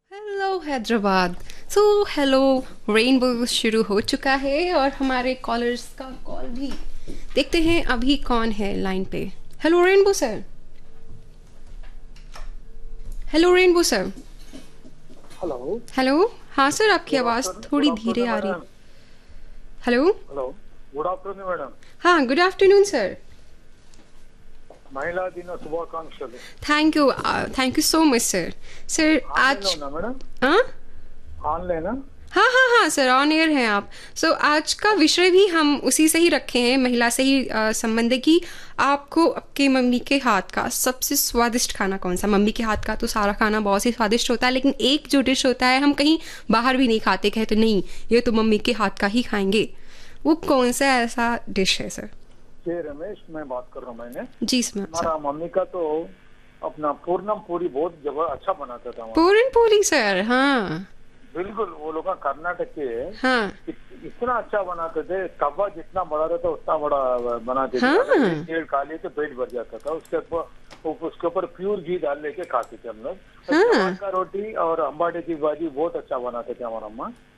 Hello Hyderabad. So hello, rainbow शुरू हो चुका है और हमारे कॉलर्स का कॉल भी देखते हैं अभी कौन है लाइन पे। Hello rainbow sir. Hello rainbow sir. Hello. Hello. हाँ सर, आपकी गुड आवाज़ आफ्टरनून, गुड थोड़ी धीरे आफ्टरनून आ रही। Madam. Hello. Hello. Good afternoon madam. हाँ, गुड आफ्टरनून सर। महिला दिन शुभाकांक्षलु। Thank you so much sir. Sir online లో आज ఉన్నా మేడం? हाँ ఆన్లైనా? हाँ हाँ हाँ सर, ऑन एयर हैं आप। आज का विषय भी हम उसी से ही रखे हैं, महिला से ही संबंधित कि आपको आपके मम्मी के हाथ का सबसे स्वादिष्ट खाना कौन सा। मम्मी के हाथ का तो सारा खाना बहुत ही स्वादिष्ट होता है, लेकिन एक जो डिश होता है हम कहीं बाहर भी नहीं खाते, कहते नहीं ये तो मम्मी के हाथ का ही खाएंगे। वो कौन सा ऐसा डिश है सर? ये रमेश मैं बात कर रहा हूँ। मैंने जी सर। हमारा मम्मी का तो अपना पूर्णम पूरी बहुत जबर अच्छा बनाता था हमारा। पूरन पोली सर, हाँ। बिल्कुल, वो लोग कर्नाटक के हैं। हाँ इतना अच्छा बनाते थे, तवा जितना बड़ा रहता उतना बड़ा बनाते थे। अगर एक हाँ डेढ़ खा लिए तो पेट भर जाता था। उसके ऊपर प्योर घी डाल लेके खाते थे हम लोग। और हाँ। जवार का रोटी और अंबाड़े की भाजी बहुत अच्छा बनाते थे हमारा अम्मा।